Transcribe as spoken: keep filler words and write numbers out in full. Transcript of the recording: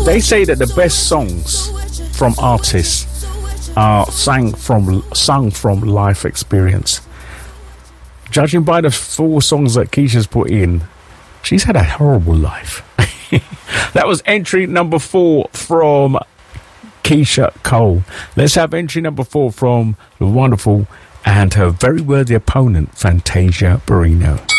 They say that the best songs from artists are sang from sung from life experience. Judging by the four songs that Keisha's put in, she's had a horrible life. That was entry number four from Keyshia Cole. Let's have entry number four from the wonderful and her very worthy opponent, Fantasia Barrino.